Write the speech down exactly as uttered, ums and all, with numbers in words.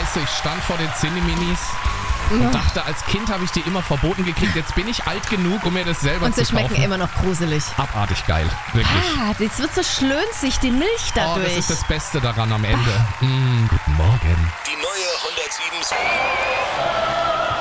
Weißt du, ich stand vor den Cineminis und dachte, als Kind habe ich die immer verboten gekriegt. Jetzt bin ich alt genug, um mir das selber Und zu sie kaufen. schmecken immer noch gruselig. Abartig geil, wirklich. Ah, jetzt wird so schlönzig, die Milch Oh, dadurch. das ist das Beste daran am Ende. Mm, guten Morgen. Die neue hundertsieben.